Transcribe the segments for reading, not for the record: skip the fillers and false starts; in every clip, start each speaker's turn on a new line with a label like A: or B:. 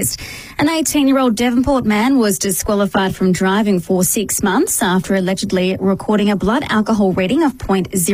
A: An 18-year-old Devonport man was disqualified from driving for 6 months after allegedly recording a blood alcohol reading of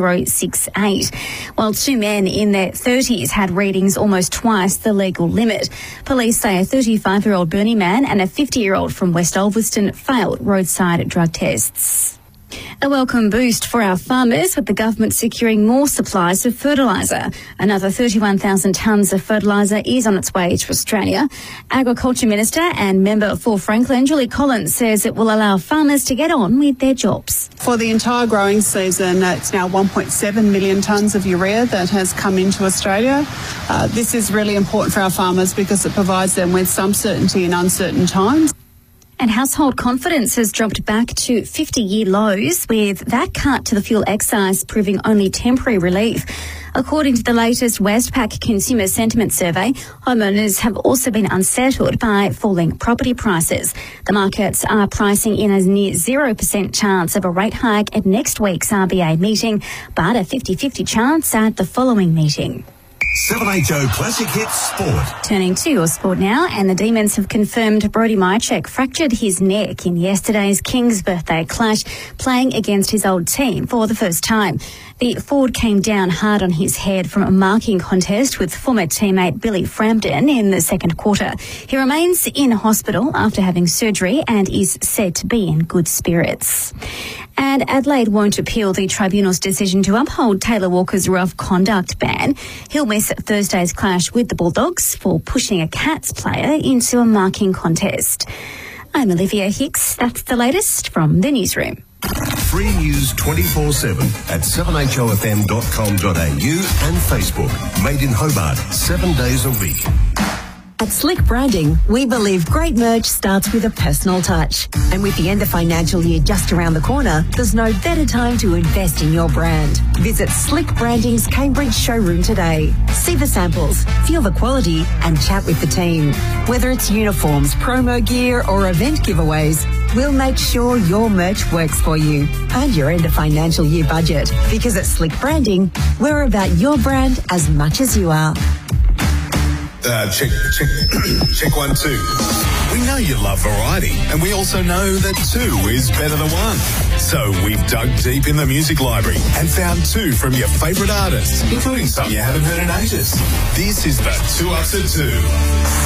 A: 0.068, while two men in their 30s had readings almost twice the legal limit. Police say a 35-year-old Burnie man and a 50-year-old from West Ulverston failed roadside drug tests. A welcome boost for our farmers, with the government securing more supplies of fertiliser. Another 31,000 tonnes of fertiliser is on its way to Australia. Agriculture Minister and member for Franklin, Julie Collins, says it will allow farmers to get on with their jobs.
B: For the entire growing season, it's now 1.7 million tonnes of urea that has come into Australia. This is really important for our farmers because it provides them with some certainty in uncertain times.
A: And household confidence has dropped back to 50-year lows, with that cut to the fuel excise proving only temporary relief. According to the latest Westpac Consumer Sentiment Survey, homeowners have also been unsettled by falling property prices. The markets are pricing in a near 0% chance of a rate hike at next week's RBA meeting, but a 50-50 chance at the following meeting.
C: 7HO Classic Hits Sport.
A: Turning to your sport now, and the Demons have confirmed Brody Mychek fractured his neck in yesterday's Kings birthday clash, playing against his old team for the first time. The forward came down hard on his head from a marking contest with former teammate Billy Frampton in the second quarter. He remains in hospital after having surgery and is said to be in good spirits. And Adelaide won't appeal the tribunal's decision to uphold Taylor Walker's rough conduct ban. He'll miss Thursday's clash with the Bulldogs for pushing a Cats player into a marking contest. I'm Olivia Hicks. That's the latest from the newsroom.
C: Free news 24/7 at 7hofm.com.au and Facebook. Made in Hobart, 7 days a week.
D: At Slick Branding, we believe great merch starts with a personal touch. And with the end of financial year just around the corner, there's no better time to invest in your brand. Visit Slick Branding's Cambridge showroom today. See the samples, feel the quality, and chat with the team. Whether it's uniforms, promo gear, or event giveaways, we'll make sure your merch works for you and your end of financial year budget. Because at Slick Branding, we're about your brand as much as you are.
E: Check 1, 2. We know you love variety, and we also know that 2 is better than 1. So we've dug deep in the music library and found 2 from your favourite artists, including some you haven't heard in ages. This is the 2 Ups at 2.